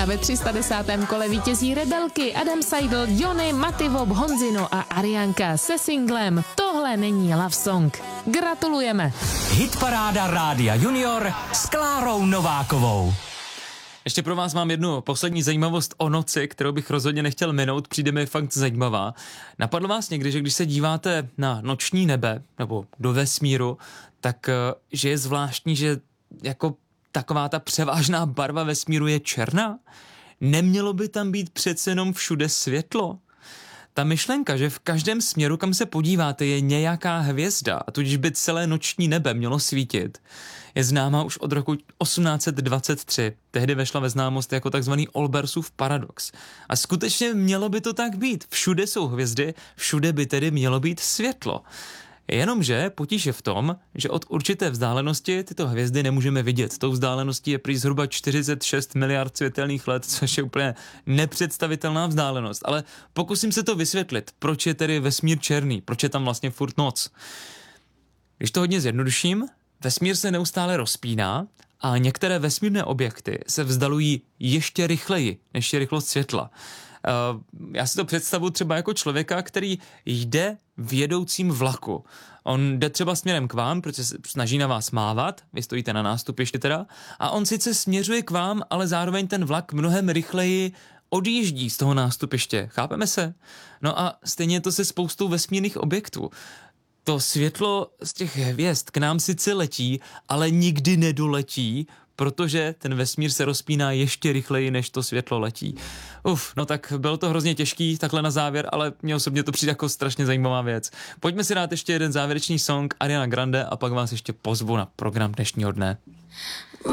ve 310. kole vítězí Rebelky, Adam Seidel, Johnny, Mativop, Honzino a Arianka se singlem Tohle není love song. Gratulujeme. Hitparáda Rádia Junior s Klárou Novákovou. Ještě pro vás mám jednu poslední zajímavost o noci, kterou bych rozhodně nechtěl minout, přijde mi fakt zajímavá. Napadlo vás někdy, že když se díváte na noční nebe nebo do vesmíru, tak že je zvláštní, že jako taková ta převážná barva vesmíru je černá? Nemělo by tam být přece jenom všude světlo? Ta myšlenka, že v každém směru, kam se podíváte, je nějaká hvězda a tudíž by celé noční nebe mělo svítit, je známá už od roku 1823. Tehdy vešla ve známost jako takzvaný Olbersův paradox. A skutečně mělo by to tak být. Všude jsou hvězdy, všude by tedy mělo být světlo. Jenomže potíž je v tom, že od určité vzdálenosti tyto hvězdy nemůžeme vidět. Tou vzdáleností je prý zhruba 46 miliard světelných let, což je úplně nepředstavitelná vzdálenost. Ale pokusím se to vysvětlit, proč je tedy vesmír černý, proč je tam vlastně furt noc. Když to hodně zjednoduším, vesmír se neustále rozpíná a některé vesmírné objekty se vzdalují ještě rychleji, než je rychlost světla. Já si to představuji třeba jako člověka, který jde v jedoucím vlaku. On jde třeba směrem k vám, protože se snaží na vás mávat, vy stojíte na nástupišti teda, a on sice směřuje k vám, ale zároveň ten vlak mnohem rychleji odjíždí z toho nástupiště. Chápeme se? No a stejně je to se spoustou vesmírných objektů. To světlo z těch hvězd k nám sice letí, ale nikdy nedoletí, protože ten vesmír se rozpíná ještě rychleji, než to světlo letí. No tak bylo to hrozně těžký takhle na závěr, ale mně osobně to přijde jako strašně zajímavá věc. Pojďme si dát ještě jeden závěrečný song Ariana Grande a pak vás ještě pozvu na program dnešního dne.